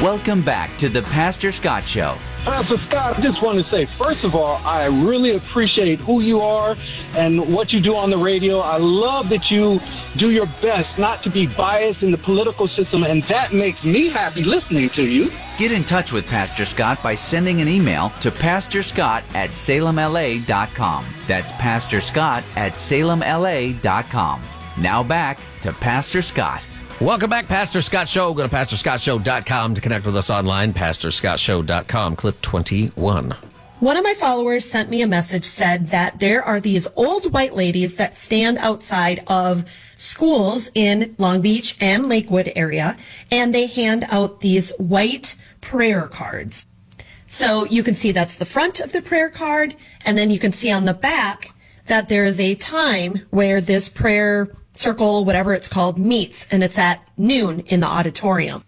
Welcome back to the Pastor Scott Show. Pastor Scott, I just want to say, first of all, I really appreciate who you are and what you do on the radio. I love that you do your best not to be biased in the political system, and that makes me happy listening to you. Get in touch with Pastor Scott by sending an email to pastorscott@salemla.com. That's pastorscott@salemla.com. Now back to Pastor Scott. Welcome back, Pastor Scott Show. Go to pastorscottshow.com to connect with us online, pastorscottshow.com, clip 21. One of my followers sent me a message, said that there are these old white ladies that stand outside of schools in Long Beach and Lakewood area, and they hand out these white prayer cards. So you can see that's the front of the prayer card, and then you can see on the back that there is a time where this prayer circle, whatever it's called, meets, and it's at noon in the auditorium.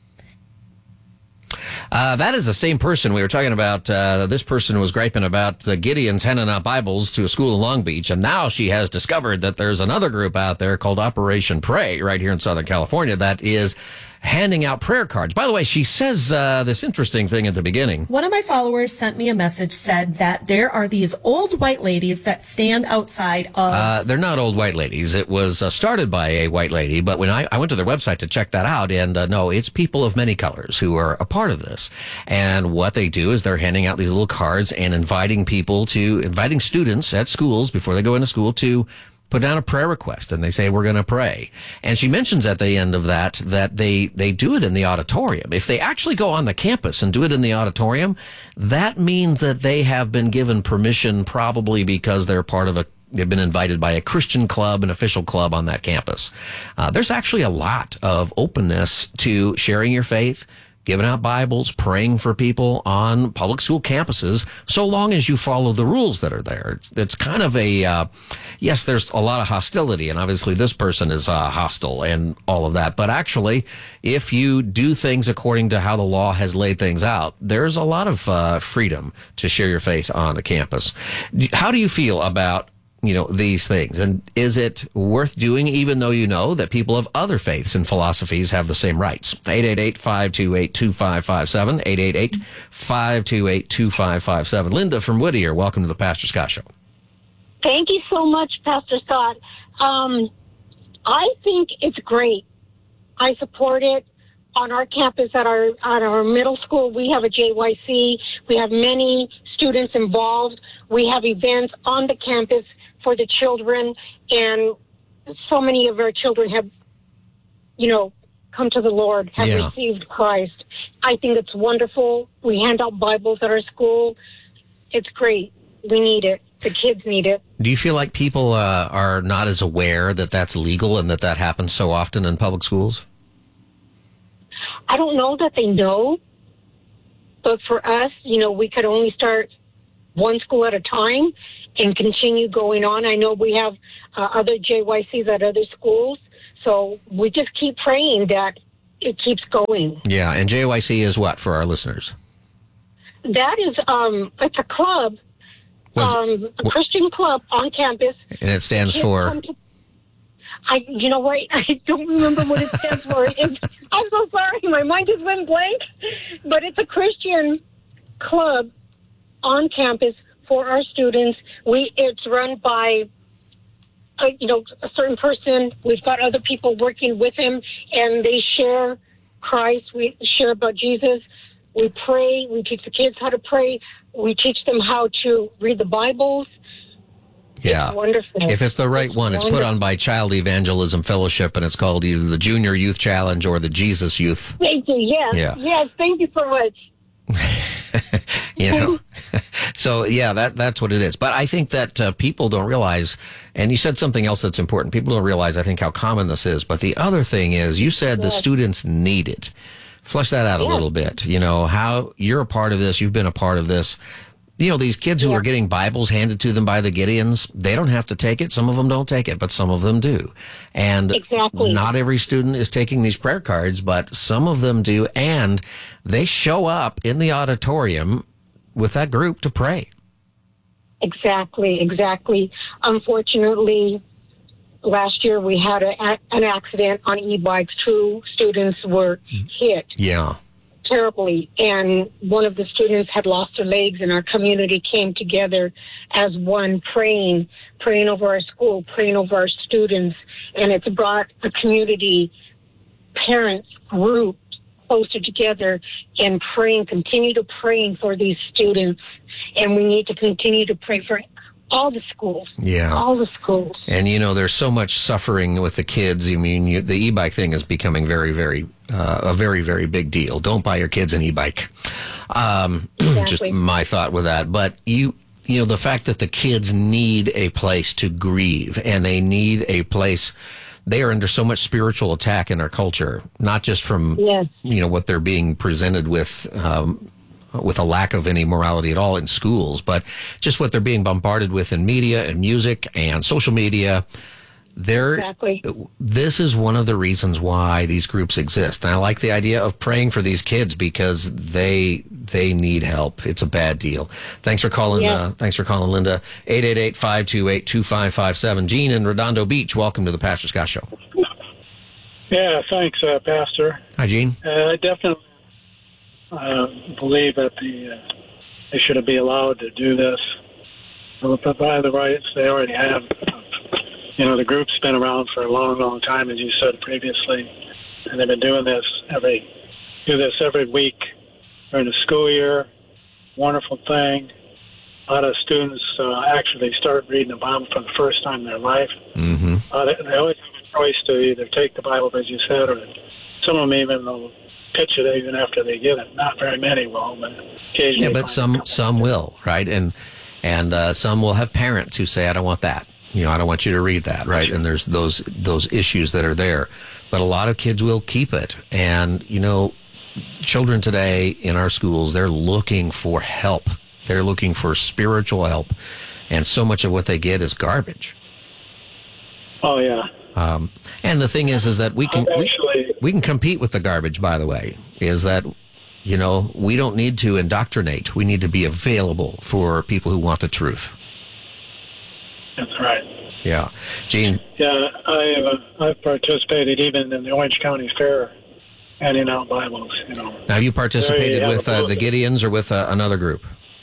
That is the same person we were talking about. This person was griping about the Gideons handing out Bibles to a school in Long Beach, and now she has discovered that there's another group out there called Operation Pray right here in Southern California that is handing out prayer cards. By the way, she says this interesting thing at the beginning. One of my followers sent me a message, said that there are these old white ladies that stand outside of... They're not old white ladies. It was started by a white lady, but when I went to their website to check that out, and no, it's people of many colors who are a part of this. And what they do is they're handing out these little cards and inviting students at schools before they go into school to put down a prayer request, and they say, we're going to pray. And she mentions at the end of that they do it in the auditorium. If they actually go on the campus and do it in the auditorium, that means that they have been given permission, probably because they've been invited by a Christian club, an official club on that campus. There's actually a lot of openness to sharing your faith, giving out Bibles, praying for people on public school campuses, so long as you follow the rules that are there. It's kind of yes, there's a lot of hostility, and obviously this person is hostile and all of that. But actually, if you do things according to how the law has laid things out, there's a lot of freedom to share your faith on a campus. How do you feel about these things? And is it worth doing, even though you know that people of other faiths and philosophies have the same rights? 888-528-2557, 888-528-2557. Linda from Whittier, welcome to the Pastor Scott Show. Thank you so much, Pastor Scott. I think it's great. I support it. On our campus at our middle school, we have a JYC. We have many students involved. We have events on the campus for the children, and so many of our children have, come to the Lord, have received Christ. I think it's wonderful. We hand out Bibles at our school. It's great. We need it. The kids need it. Do you feel like people are not as aware that that's legal and that happens so often in public schools? I don't know that they know, but for us, we could only start one school at a time and continue going on. I know we have other JYCs at other schools, so we just keep praying that it keeps going. Yeah, and JYC is what for our listeners? That is, it's a club, a Christian club on campus. And it stands for... You know what? I don't remember what it stands for. I'm so sorry. My mind just went blank. But it's a Christian club on campus for our students. It's run by, a certain person. We've got other people working with him, and they share Christ. We share about Jesus. We pray. We teach the kids how to pray. We teach them how to read the Bibles. Yeah. It's wonderful. If it's the right one, it's put on by Child Evangelism Fellowship, and it's called either the Junior Youth Challenge or the Jesus Youth. Thank you. Yes. Yeah. Yes. Thank you so much. So yeah, that's what it is. But I think that people don't realize, and you said something else that's important. People don't realize, I think, how common this is. But the other thing is, you said the students need it. Flesh that out a little bit. How you're a part of this. You've been a part of this. These kids who are getting Bibles handed to them by the Gideons, they don't have to take it. Some of them don't take it, but some of them do. And not every student is taking these prayer cards, but some of them do. And they show up in the auditorium with that group to pray. Exactly. Unfortunately, last year we had an accident on e-bikes. 2 students were hit. Yeah. terribly. And one of the students had lost her legs, and our community came together as one, praying over our school, praying over our students. And it's brought a community, parents, group closer together and continue to praying for these students. And we need to continue to pray for all the schools. Yeah. All the schools. And, there's so much suffering with the kids. I mean, the e-bike thing is becoming very, very, a very, very big deal. Don't buy your kids an e-bike. Exactly. Just my thought with that. But the fact that the kids need a place to grieve, and they need a place. They are under so much spiritual attack in our culture, not just from, what they're being presented with a lack of any morality at all in schools, but just what they're being bombarded with in media and music and social media. Exactly. This is one of the reasons why these groups exist. And I like the idea of praying for these kids because they need help. It's a bad deal. Thanks for calling. Thanks for calling, Linda. 888-528-2557. Gene in Redondo Beach. Welcome to the Pastor Scott Show. Yeah, thanks, Pastor. Hi, Gene. I definitely believe that they should be allowed to do this. But by the rights, they already have. The group's been around for a long, long time, as you said previously, and they've been doing this every week during the school year. Wonderful thing. A lot of students actually start reading the Bible for the first time in their life. Mm-hmm. They always have a choice to either take the Bible, as you said, or some of them even will pitch it even after they get it. Not very many will, but occasionally. Yeah, but some will, right? And some will have parents who say, "I don't want that. I don't want you to read that," right? And there's those issues that are there. But a lot of kids will keep it. And, children today in our schools, they're looking for help. They're looking for spiritual help. And so much of what they get is garbage. Oh, yeah. And the thing is that we can compete with the garbage, by the way, is that, we don't need to indoctrinate. We need to be available for people who want the truth. That's right. Yeah. Gene? Yeah, I've participated even in the Orange County Fair, handing out Bibles, Now, have you participated with the Gideons or with another group?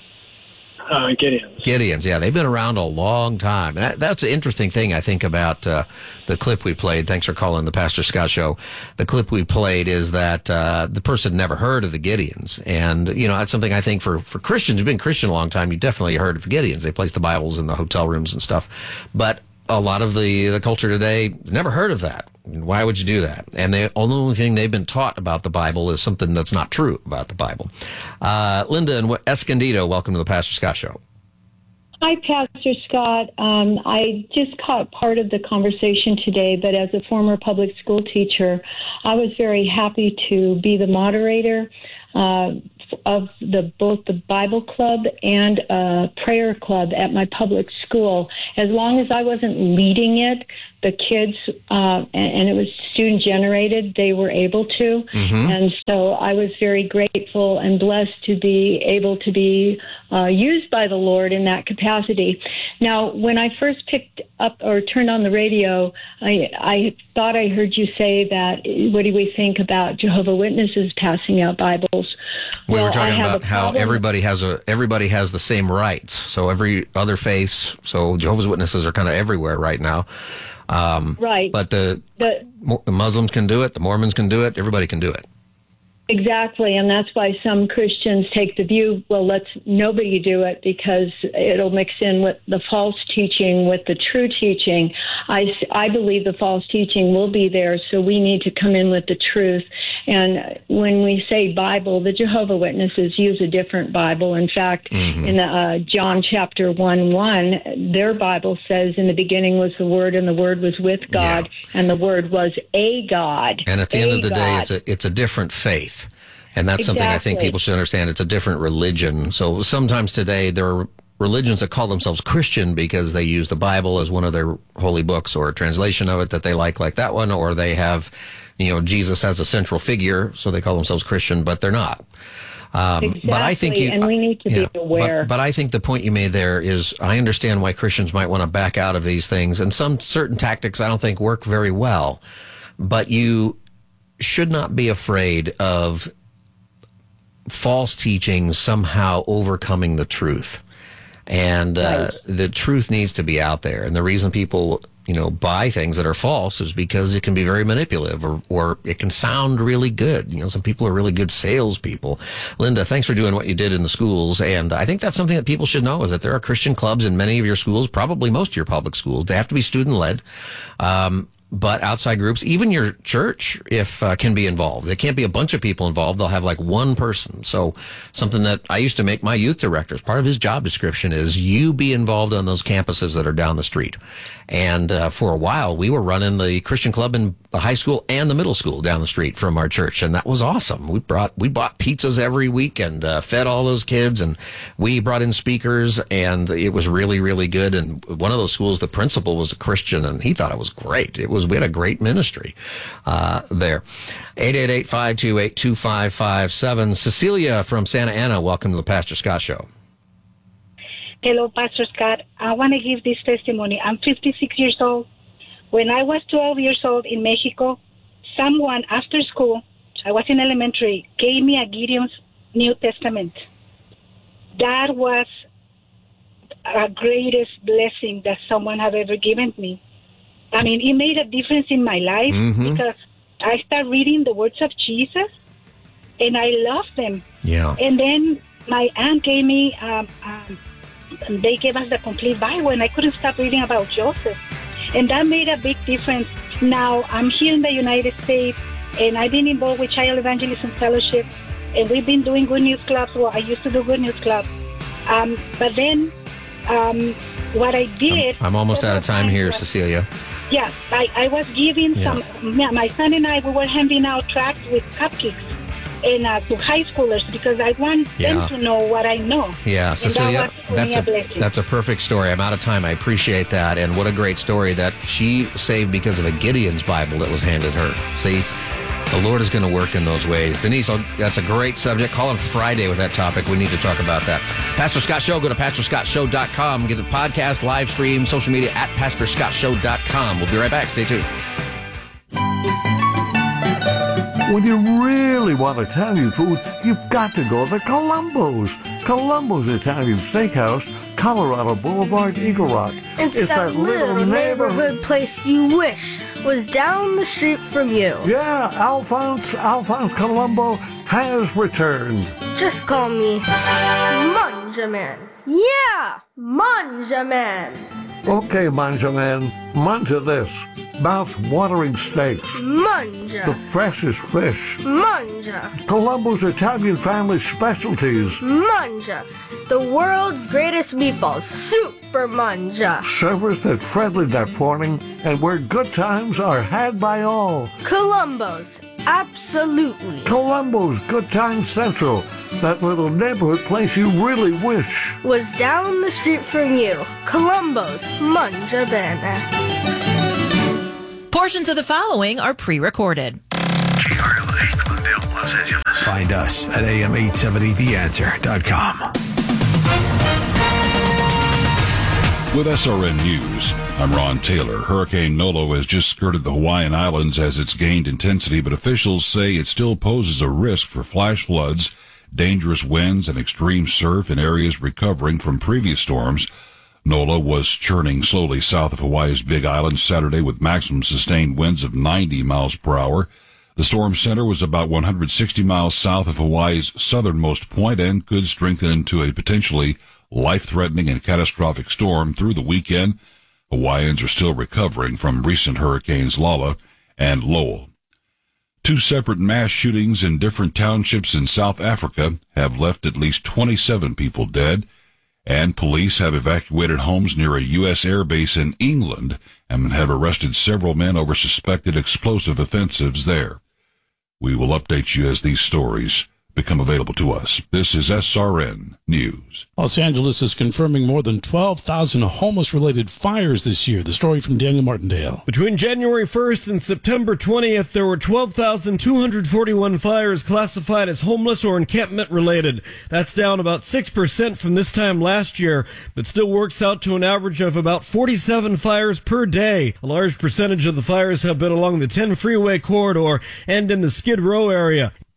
Gideons, yeah. They've been around a long time. That's an interesting thing, I think, about the clip we played. Thanks for calling the Pastor Scott Show. The clip we played is that the person never heard of the Gideons. And, that's something I think for Christians who've been Christian a long time, you definitely heard of the Gideons. They place the Bibles in the hotel rooms and stuff. But a lot of the culture today never heard of that. Why would you do that? And the only thing they've been taught about the Bible is something that's not true about the Bible. Linda in Escondido, welcome to the Pastor Scott Show. Hi, Pastor Scott. I just caught part of the conversation today, but as a former public school teacher, I was very happy to be the moderator of both the Bible club and prayer club at my public school. As long as I wasn't leading it, the kids, and it was student generated, they were able to. Mm-hmm. And so I was very grateful and blessed to be able to be used by the Lord in that capacity. Now, when I first picked up or turned on the radio, I thought I heard you say that, what do we think about Jehovah's Witnesses passing out Bibles? We were talking about how everybody has the same rights. So every other faith, so Jehovah's Witnesses are kind of everywhere right now. Right. But the Muslims can do it, the Mormons can do it, everybody can do it. Exactly, and that's why some Christians take the view, well, let's nobody do it because it'll mix in with the false teaching with the true teaching. I believe the false teaching will be there, so we need to come in with the truth. And when we say Bible, the Jehovah's Witnesses use a different Bible. In fact, in John chapter 1:1, their Bible says, in the beginning was the Word, and the Word was with God, and the Word was a God. And at the end of the day, it's a different faith. And that's something I think people should understand. It's a different religion. So sometimes today there are religions that call themselves Christian because they use the Bible as one of their holy books or a translation of it that they like that one, or they have, Jesus as a central figure, so they call themselves Christian, but they're not. Exactly, but I think and we need to be aware. But I think the point you made there is, I understand why Christians might want to back out of these things, and some certain tactics I don't think work very well. But you should not be afraid of false teachings somehow overcoming the truth. And the truth needs to be out there. And the reason people, buy things that are false is because it can be very manipulative or it can sound really good. Some people are really good salespeople. Linda, thanks for doing what you did in the schools. And I think that's something that people should know, is that there are Christian clubs in many of your schools, probably most of your public schools. They have to be student-led. But outside groups, even your church, can be involved. There can't be a bunch of people involved. They'll have like one person. So something that I used to make my youth directors, part of his job description is you be involved on those campuses that are down the street. And for a while, we were running the Christian club in the high school and the middle school down the street from our church, and that was awesome. We bought pizzas every week and fed all those kids, and we brought in speakers, and it was really, really good. And one of those schools, the principal was a Christian, and he thought it was great. We had a great ministry there. 888-528-2557. Cecilia from Santa Ana, welcome to the Pastor Scott Show. Hello, Pastor Scott. I want to give this testimony. I'm 56 years old. When I was 12 years old in Mexico, someone after school, I was in elementary, gave me a Gideon's New Testament. That was a greatest blessing that someone have ever given me. I mean, it made a difference in my life because I started reading the words of Jesus, and I loved them. Yeah. And then my aunt gave me... they gave us the complete Bible, and I couldn't stop reading about Joseph. And that made a big difference. Now, I'm here in the United States, and I've been involved with Child Evangelism Fellowship, and we've been doing Good News Clubs. Well, I used to do Good News Club. But then what I did... I'm almost out of time here, Cecilia. Yeah, I was giving my son and I, we were handing out tracts with cupcakes. And to high schoolers, because I want them to know what I know. Yeah, Cecilia, that's a perfect story. I'm out of time. I appreciate that. And what a great story that she saved because of a Gideon's Bible that was handed her. See, the Lord is going to work in those ways. Denise, that's a great subject. Call on Friday with that topic. We need to talk about that. Pastor Scott Show, go to PastorScottShow.com. Get the podcast, live stream, social media at PastorScottShow.com. We'll be right back. Stay tuned. When you really want Italian food, you've got to go to Columbo's. Columbo's Italian Steakhouse, Colorado Boulevard, Eagle Rock. It's that little neighborhood place you wish was down the street from you. Yeah, Alphonse Columbo has returned. Just call me Manjaman. Yeah, Manjaman. Okay, Manjaman, manja this. Mouth-watering steaks. Manja. The freshest fish. Manja. Columbo's Italian family specialties. Manja. The world's greatest meatballs. Super Manja. Servers that friendly that morning and where good times are had by all. Columbo's. Absolutely. Columbo's Good Time Central. That little neighborhood place you really wish was down the street from you. Columbo's Manja Bene. Portions of the following are pre-recorded. KRLA, Glendale, Los Angeles. Find us at am870theanswer.com. With SRN News, I'm Ron Taylor. Hurricane Nolo has just skirted the Hawaiian Islands as it's gained intensity, but officials say it still poses a risk for flash floods, dangerous winds, and extreme surf in areas recovering from previous storms. Nola was churning slowly south of Hawaii's Big Island Saturday with maximum sustained winds of 90 miles per hour. The storm center was about 160 miles south of Hawaii's southernmost point and could strengthen into a potentially life-threatening and catastrophic storm through the weekend. Hawaiians are still recovering from recent hurricanes Lala and Lowell. Two separate mass shootings in different townships in South Africa have left at least 27 people dead. And police have evacuated homes near a U.S. airbase in England and have arrested several men over suspected explosive offensives there. We will update you as these stories become available to us. This is SRN News. Los Angeles is confirming more than 12,000 homeless-related fires this year. The story from Daniel Martindale. Between January 1st and September 20th, there were 12,241 fires classified as homeless or encampment-related. That's down about 6% from this time last year, but still works out to an average of about 47 fires per day. A large percentage of the fires have been along the 10 freeway corridor and in the Skid Row area.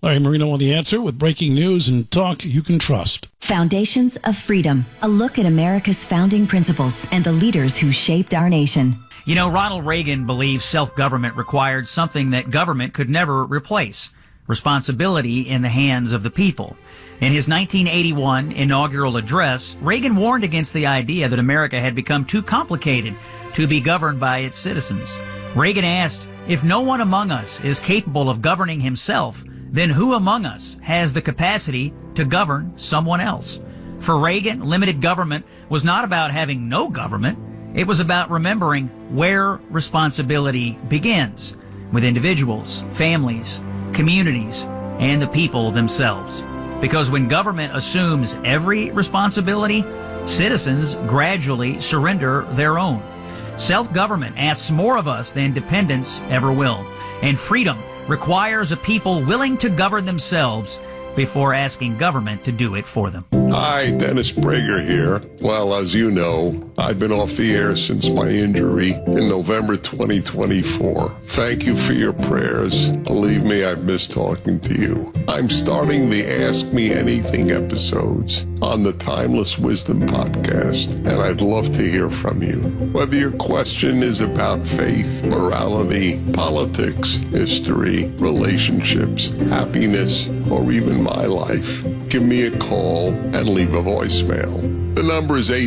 Larry Marino on The Answer with breaking news and talk you can trust. Foundations of Freedom, a look at America's founding principles and the leaders who shaped our nation. You know, Ronald Reagan believed self-government required something that government could never replace: responsibility in the hands of the people. In his 1981 inaugural address, Reagan warned against the idea that America had become too complicated to be governed by its citizens. Reagan asked, if no one among us is capable of governing himself, then who among us has the capacity to govern someone else? For Reagan, limited government was not about having no government. It was about remembering where responsibility begins, with individuals, families, communities, and the people themselves. Because when government assumes every responsibility, citizens gradually surrender their own. Self-government asks more of us than dependence ever will. And freedom requires a people willing to govern themselves before asking government to do it for them. Hi, Dennis Prager here. Well, as you know, I've been off the air since my injury in November 2024. Thank you for your prayers. Believe me, I've missed talking to you. I'm starting the Ask Me Anything episodes on the Timeless Wisdom podcast, and I'd love to hear from you. Whether your question is about faith, morality, politics, history, relationships, happiness, or even my life, give me a call and leave a voicemail. The number is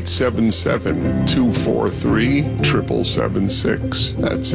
877-243-7776. That's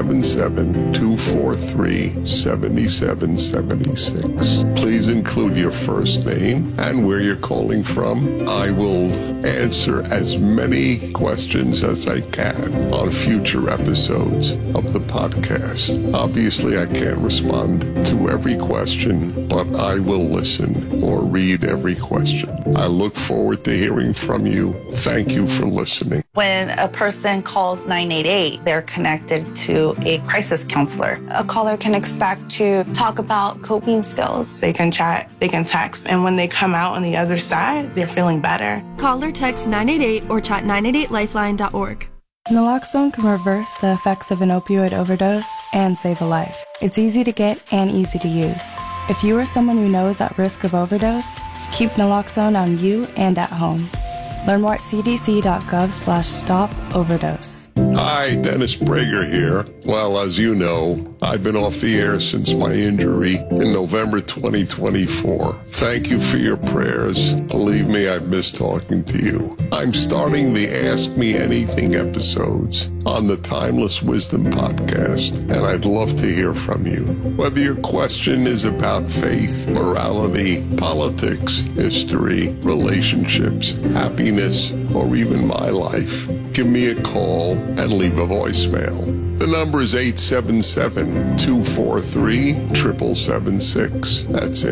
877-243-7776. Please include your first name and where you're calling from. I will answer as many questions as I can on future episodes of the podcast. Obviously, I can't respond to every question, but I will listen or read every question. I look forward to hearing from you. Thank you for listening. When a person calls 988, they're connected to a crisis counselor. A caller can expect to talk about coping skills. They can chat, they can text, and when they come out on the other side, they're feeling better. Call or text 988 or chat 988lifeline.org. Naloxone can reverse the effects of an opioid overdose and save a life. It's easy to get and easy to use. If you or someone you know is at risk of overdose, keep naloxone on you and at home. Learn more at cdc.gov/stop-overdose. Hi, Dennis Prager here. Well, as you know, I've been off the air since my injury in November 2024. Thank you for your prayers. Believe me, I've missed talking to you. I'm starting the Ask Me Anything episodes on the Timeless Wisdom podcast, and I'd love to hear from you. Whether your question is about faith, morality, politics, history, relationships, happiness, or even my life, give me a call and leave a voicemail. The number is 877-243-7776. That's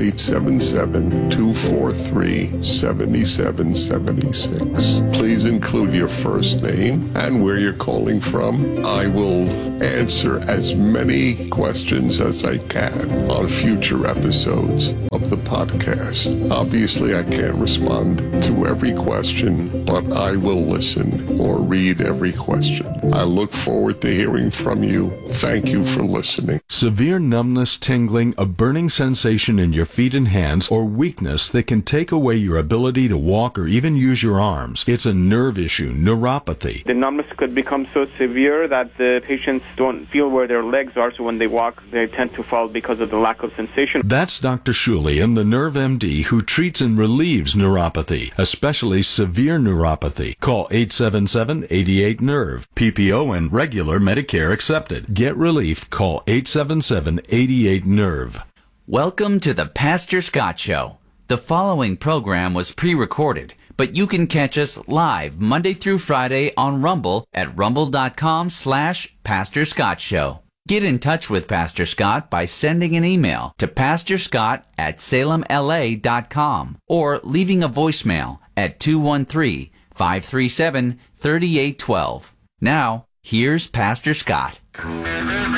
877-243-7776. Please include your first name and where you're calling from. I will answer as many questions as I can on future episodes of the podcast. Obviously, I can't respond to every question, but I will listen or read every question. I look forward to hearing from you. Thank you for listening. Severe numbness, tingling, a burning sensation in your feet and hands, or weakness that can take away your ability to walk or even use your arms. It's a nerve issue, neuropathy. The numbness could become so severe that the patients don't feel where their legs are, so when they walk, they tend to fall because of the lack of sensation. That's Dr. Shulian, the Nerve MD, who treats and relieves neuropathy, especially severe neuropathy. Call 877-88-NERVE. PPO and regular Medicare accepted. Get relief. Call 877-88-NERVE. Welcome to the Pastor Scott Show. The following program was pre-recorded, but you can catch us live Monday through Friday on Rumble at rumble.com/Pastor Scott Show. Get in touch with Pastor Scott by sending an email to pastorscott@salemla.com or leaving a voicemail at 213-537-3812. Now, here's Pastor Scott.